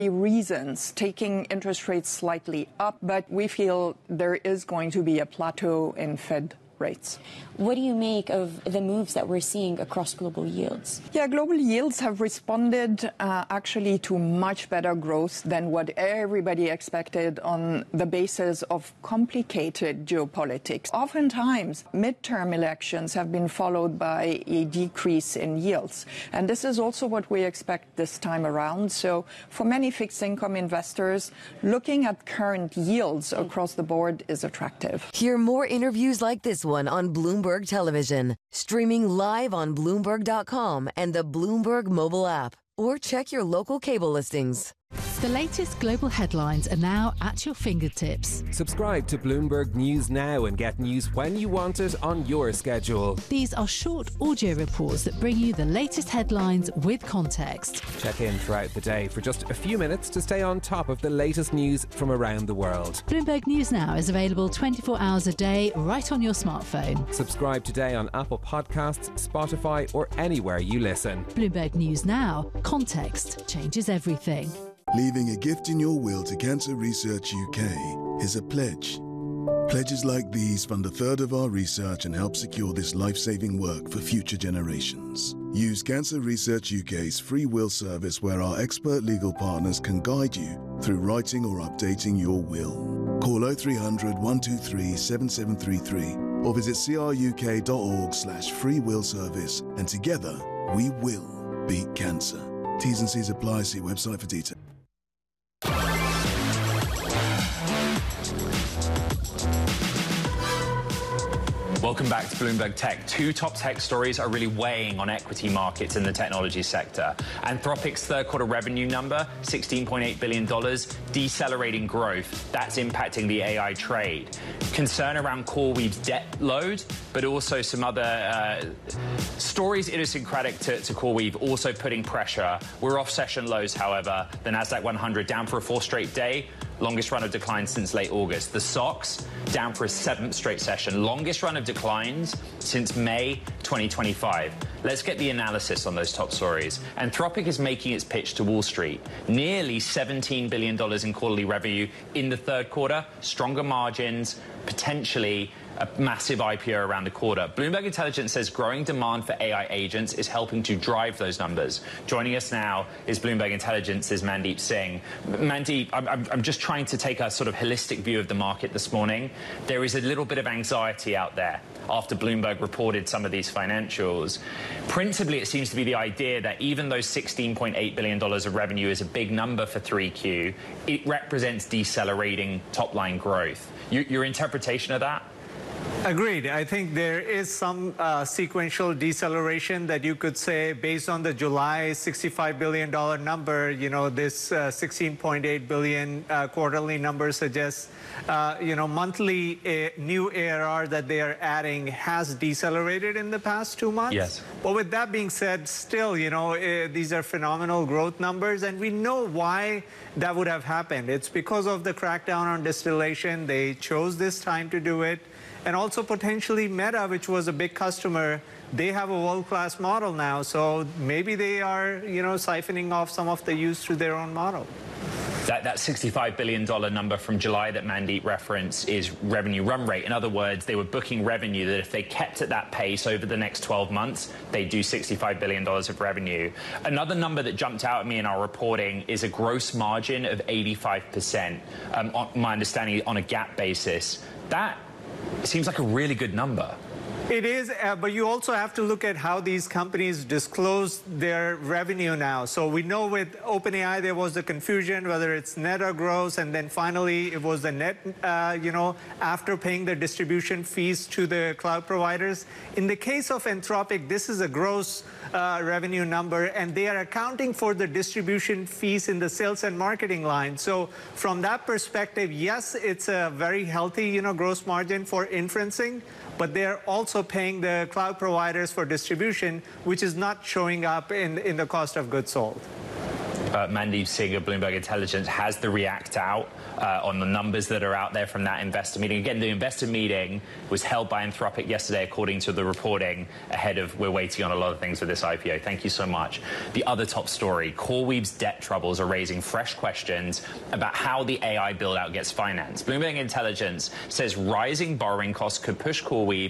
reasons taking interest rates slightly up, but we feel there is going to be a plateau in Fed rates. What do you make of the moves that we're seeing across global yields? Yeah, global yields have responded actually to much better growth than what everybody expected on the basis of complicated geopolitics. Oftentimes, midterm elections have been followed by a decrease in yields. And this is also what we expect this time around. So for many fixed income investors, looking at current yields across the board is attractive. Hear more interviews like this one on Bloomberg Television, streaming live on Bloomberg.com and the Bloomberg mobile app, or check your local cable listings. The latest global headlines are now at your fingertips. Subscribe to Bloomberg News now and get news when you want it on your schedule. These are short audio reports that bring you the latest headlines with context. Check in throughout the day for just a few minutes to stay on top of the latest news from around the world. Bloomberg News Now is available 24 hours a day right on your smartphone. Subscribe today on Apple Podcasts, Spotify, or anywhere you listen. Bloomberg News Now. Context changes everything. Leaving a gift in your will to Cancer Research UK is a pledge. Pledges like these fund a third of our research and help secure this life-saving work for future generations. Use Cancer Research UK's free will service where our expert legal partners can guide you through writing or updating your will. Call 0300 123 7733 or visit cruk.org/free will service, and together we will beat cancer. T's and C's apply. See website for details. Welcome back to Bloomberg Tech. Two top tech stories are really weighing on equity markets in the technology sector. Anthropic's third quarter revenue number, $16.8 billion, decelerating growth. That's impacting the AI trade. Concern around CoreWeave's debt load, but also some other stories idiosyncratic to CoreWeave also putting pressure. We're off session lows, however. The Nasdaq 100 down for a fourth straight day. Longest run of declines since late August. The SOX down for a seventh straight session. Longest run of declines since May 2025. Let's get the analysis on those top stories. Anthropic is making its pitch to Wall Street. Nearly $17 billion in quarterly revenue in the third quarter. Stronger margins, potentially a massive IPO around the quarter. Bloomberg Intelligence says growing demand for AI agents is helping to drive those numbers. Joining us now is Bloomberg Intelligence's Mandeep Singh. Mandeep, I'm just trying to take a sort of holistic view of the market this morning. There is a little bit of anxiety out there after Bloomberg reported some of these financials. Principally, it seems to be the idea that even though $16.8 billion of revenue is a big number for 3Q, it represents decelerating top-line growth. Your interpretation of that? Agreed. I think there is some sequential deceleration that you could say based on the July $65 billion number. You know, this $16.8 billion quarterly number suggests, monthly new ARR that they are adding has decelerated in the past 2 months. Yes. But with that being said, still, these are phenomenal growth numbers, and we know why that would have happened. It's because of the crackdown on distillation. They chose this time to do it. And also potentially Meta, which was a big customer, they have a world-class model now. So maybe they are, siphoning off some of the use through their own model. That $65 billion number from July that Mandeep referenced is revenue run rate. In other words, they were booking revenue that if they kept at that pace over the next 12 months, they'd do $65 billion of revenue. Another number that jumped out at me in our reporting is a gross margin of 85%. On my understanding, on a GAAP basis. That seems like a really good number. It is, but you also have to look at how these companies disclose their revenue now. So we know with OpenAI there was the confusion whether it's net or gross, and then finally it was the net, after paying the distribution fees to the cloud providers. In the case of Anthropic, this is a gross revenue number, and they are accounting for the distribution fees in the sales and marketing line. So from that perspective, yes, it's a very healthy, gross margin for inferencing, but they're also paying the cloud providers for distribution, which is not showing up in the cost of goods sold. Mandeep Singh of Bloomberg Intelligence has the react out on the numbers that are out there from that investor meeting. Again, the investor meeting was held by Anthropic yesterday, according to the reporting, ahead of we're waiting on a lot of things with this IPO. Thank you so much. The other top story, CoreWeave's debt troubles are raising fresh questions about how the AI build-out gets financed. Bloomberg Intelligence says rising borrowing costs could push CoreWeave